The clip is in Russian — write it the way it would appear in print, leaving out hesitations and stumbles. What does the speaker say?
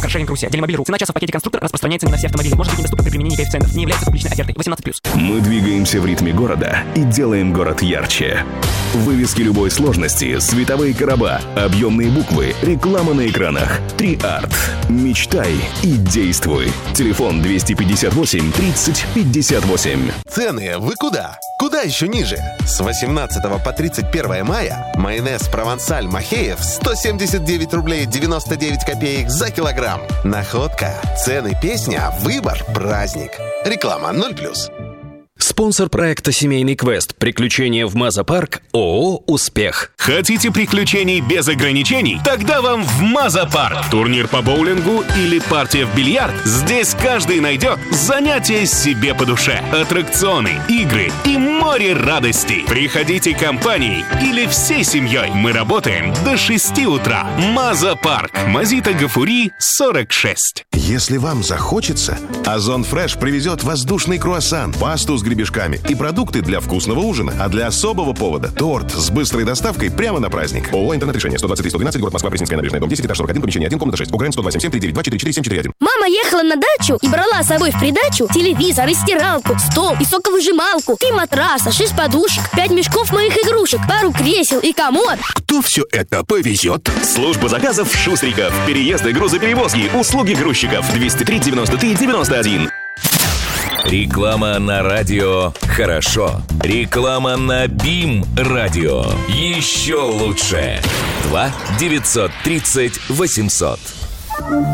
Каршеринг.ру, Делимобиль.ру. Цена часа в пакете «Конструктор» распространяется не на все автомобили. Может быть недоступна при применении коэффициентов. Не является публичной офертой. 18+. Мы двигаемся в ритме города и делаем город ярче. Вывески любой сложности, световые короба, объемные буквы, реклама на экранах. 3Art. Мечтай и действуй. Телефон 258 30 58. Цены вы куда? Куда еще ниже? С 18 по 31 мая майонез «Провансаль» Махеев 179 рублей 99 копеек за килограмм. Находка. Цены песня, выбор праздник. Реклама 0+. Спонсор проекта «Семейный квест. Приключения в Маза-парк» ООО «Успех». Хотите приключений без ограничений? Тогда вам в Маза-парк. Турнир по боулингу или партия в бильярд? Здесь каждый найдет занятие себе по душе. Аттракционы, игры и море радостей. Приходите компанией или всей семьей. Мы работаем до 6 утра. Маза-парк. Мазита Гафури, 46. Если вам захочется, Озон Фреш привезет воздушный круассан, пасту с гребешками и продукты для вкусного ужина. А для особого повода – торт с быстрой доставкой прямо на праздник. ООО «Интернет-решение», 123-112, город Москва, Пресненская набережная, дом 10, этаж 41, помещение 1, комната 6. УГРН 127 392 44 741. Мама ехала на дачу и брала с собой в придачу телевизор и стиралку, стол и соковыжималку, 3 матраса, 6 подушек, 5 мешков моих игрушек, пару кресел и комод. Кто все это повезет? Служба заказов «Шустриков». Переезды, грузоперевозки, услуги грузчиков. 203 93 91. Реклама на радио «Хорошо». Реклама на БИМ-радио. Еще лучше. 2 930 800.